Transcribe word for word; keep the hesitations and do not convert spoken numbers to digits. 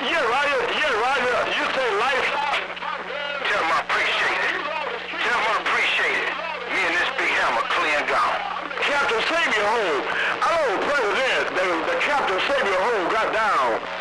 Yeah, Roger. Yeah, Roger. You say life. Tell him I appreciate it. Tell him I appreciate it. Me and this big hammer clear and gone. Captain Savior Hole. I know President, the, the Captain Savior Hole got down